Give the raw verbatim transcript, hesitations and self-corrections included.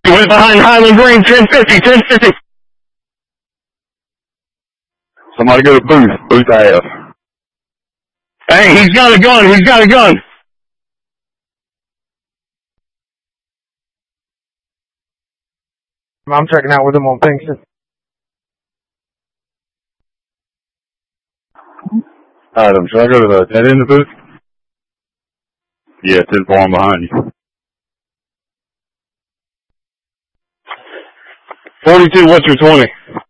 He went behind Highland Green, ten fifty, ten fifty. Somebody go to Booth. Booth Ave. Hey, he's got a gun. He's got a gun. I'm checking out with him on Pinkston. Adam, should I go to the dead end of the booth? Yeah, ten four, I'm behind you. forty-two, what's your twenty?